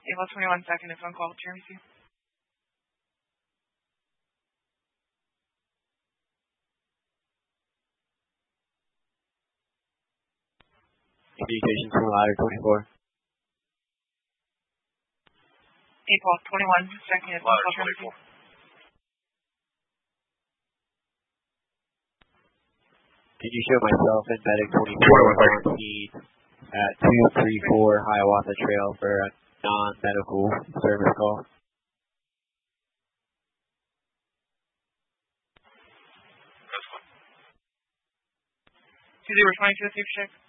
April 21 second, a phone call. Jeremy. Communications from ladder 24. April 21 second, a phone call. Jeremy. Can you show myself and Medic 24 on scene at 234 Hiawatha Trail for a non-medical service call? Tuesday, we're 22 safe check.